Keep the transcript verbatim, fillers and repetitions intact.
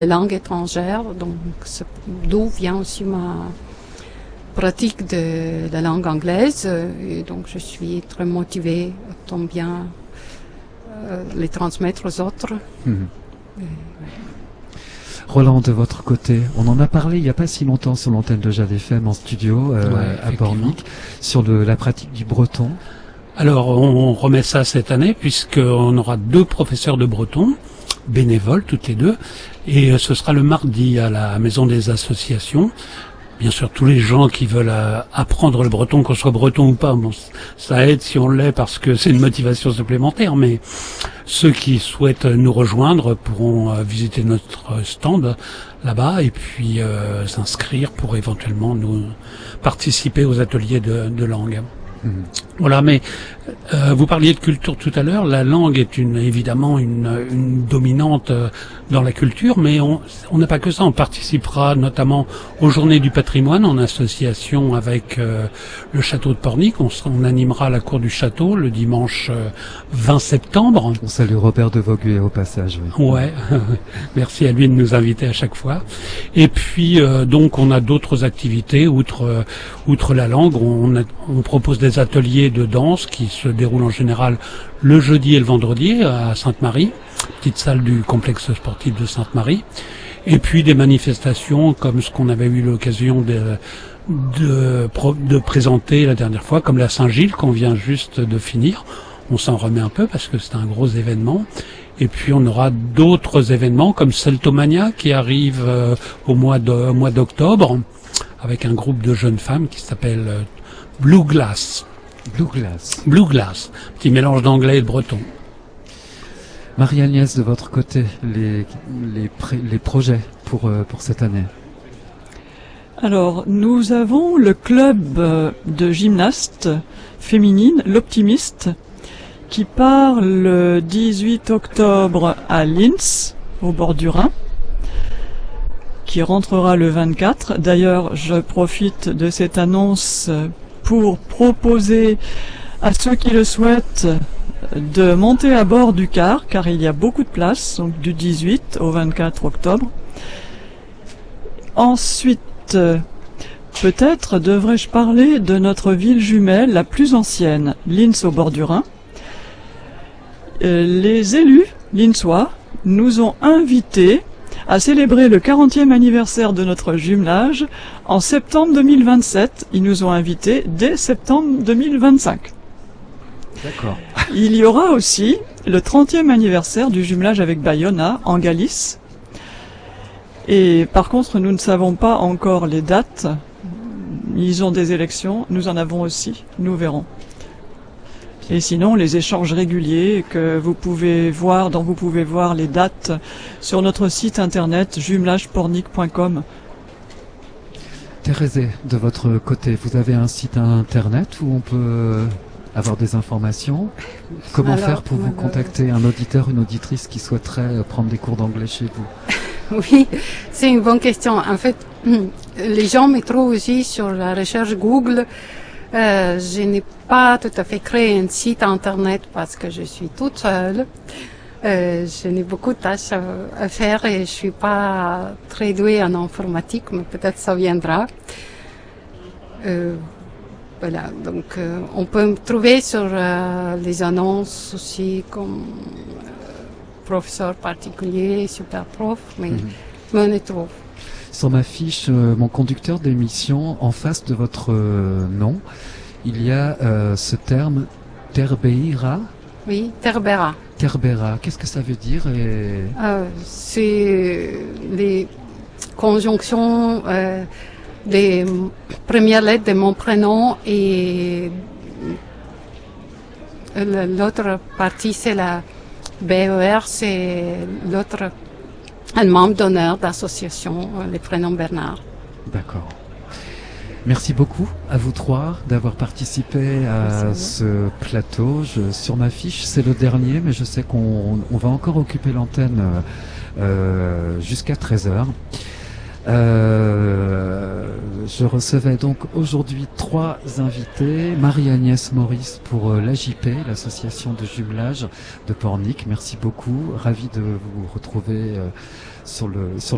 langue étrangère, donc d'où vient aussi ma pratique de la langue anglaise. Et donc je suis très motivée tant bien euh, les transmettre aux autres. Mmh. Et, ouais. Roland, de votre côté, on en a parlé il n'y a pas si longtemps sur l'antenne de Jade F M en studio euh, ouais, à Pornic sur le, la pratique du breton. Alors on remet ça cette année puisqu'on aura deux professeurs de breton, bénévoles toutes les deux, et ce sera le mardi à la Maison des Associations. Bien sûr, tous les gens qui veulent euh, apprendre le breton, qu'on soit breton ou pas, bon, ça aide si on l'est parce que c'est une motivation supplémentaire, mais ceux qui souhaitent nous rejoindre pourront euh, visiter notre stand là-bas et puis euh, s'inscrire pour éventuellement nous participer aux ateliers de, de langue. Mmh. Voilà, mais euh, vous parliez de culture tout à l'heure. La langue est une, évidemment une, une dominante euh, dans la culture, mais on on n'a pas que ça. On participera notamment aux Journées du patrimoine en association avec euh, le château de Pornic. On, on animera la cour du château le dimanche euh, vingt septembre. On salue Robert de Vauguet au passage. Oui. Ouais, merci à lui de nous inviter à chaque fois. Et puis euh, donc on a d'autres activités outre euh, outre la langue. On, a, on propose des ateliers de danse qui se déroulent en général le jeudi et le vendredi à Sainte-Marie, petite salle du complexe sportif de Sainte-Marie, et puis des manifestations comme ce qu'on avait eu l'occasion de, de, de présenter la dernière fois, comme la Saint-Gilles qu'on vient juste de finir. On s'en remet un peu parce que c'est un gros événement. Et puis on aura d'autres événements comme Celtomania qui arrive euh, au mois de, au mois d'octobre avec un groupe de jeunes femmes qui s'appelle euh, Blue Glass. Blue Glass. Blue Glass, petit mélange d'anglais et de breton. Marie-Agnès, de votre côté, les, les, pré, les projets pour, euh, pour cette année? Alors, nous avons le club de gymnastes féminines, l'Optimiste, qui part le dix-huit octobre à Linz, au bord du Rhin, qui rentrera le vingt-quatre. D'ailleurs, je profite de cette annonce pour proposer à ceux qui le souhaitent de monter à bord du car, car il y a beaucoup de place, donc du dix-huit au vingt-quatre octobre. Ensuite, peut-être devrais-je parler de notre ville jumelle la plus ancienne, Linz au bord du Rhin. Les élus linzois nous ont invités à célébrer le quarantième anniversaire de notre jumelage en septembre deux mille vingt-sept. Ils nous ont invités dès septembre deux mille vingt-cinq. D'accord. Il y aura aussi le trentième anniversaire du jumelage avec Bayona en Galice. Et par contre, nous ne savons pas encore les dates. Ils ont des élections, nous en avons aussi, nous verrons. Et sinon, les échanges réguliers que vous pouvez voir, dont vous pouvez voir les dates sur notre site internet jumelage pornic point com. Thérèse, de votre côté, vous avez un site internet où on peut avoir des informations? Comment Alors, faire pour vous contacter un auditeur, une auditrice qui souhaiterait prendre des cours d'anglais chez vous? Oui, c'est une bonne question. En fait, les gens me trouvent aussi sur la recherche Google. Euh, je n'ai pas tout à fait créé un site internet parce que je suis toute seule. Euh, je n'ai beaucoup de tâches à, à faire et je suis pas très douée en informatique, mais peut-être ça viendra. Euh, voilà, donc euh, on peut me trouver sur euh, les annonces aussi comme euh, professeur particulier, super prof, mais mm-hmm. on les trouve. Sur ma fiche, euh, mon conducteur d'émission, en face de votre euh, nom, il y a euh, ce terme Terbeira. Oui, Terbera. Terbera, qu'est-ce que ça veut dire et... euh, C'est les conjonctions euh, des premières lettres de mon prénom et l'autre partie c'est la B E R, c'est l'autre un membre d'honneur d'association, les prénoms Bernard. D'accord. Merci beaucoup à vous trois d'avoir participé à Merci ce plateau. Je, sur ma fiche, c'est le dernier, mais je sais qu'on on va encore occuper l'antenne euh, jusqu'à treize heures. Euh, je recevais donc aujourd'hui trois invités. Marie-Agnès Maurice pour euh, l'A J P, l'association de jumelage de Pornic. Merci beaucoup. Ravi de vous retrouver euh, sur le sur